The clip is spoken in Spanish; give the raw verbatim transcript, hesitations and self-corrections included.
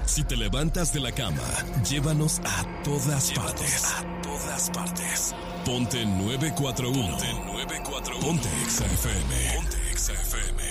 Si te levantas de la cama, llévanos a todas llévanos partes. A todas partes. Ponte nueve cuatro uno. Ponte nueve cuatro uno. Ponte Exa F M. Ponte Exa F M.